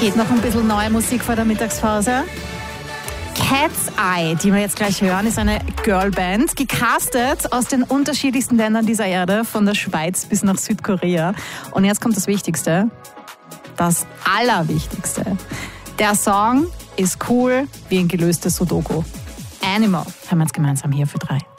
Geht noch ein bisschen neue Musik vor der Mittagspause. Cat's Eye, die wir jetzt gleich hören, ist eine Girlband, gecastet aus den unterschiedlichsten Ländern dieser Erde, von der Schweiz bis nach Südkorea. Und jetzt kommt das Wichtigste, das Allerwichtigste. Der Song ist cool wie ein gelöstes Sudoku. Animal hören wir jetzt gemeinsam hier für 3.